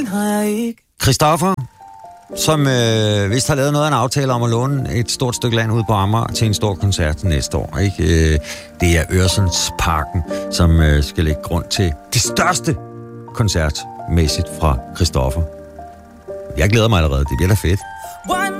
den har jeg ikke. Christoffer, som vist har lavet noget af en aftale om at låne et stort stykke land ud på Amager til en stor koncert næste år. Ikke? Det er Øresundsparken, som skal lægge grund til det største koncertmæssigt fra Christoffer. Jeg glæder mig allerede. Det bliver da fedt.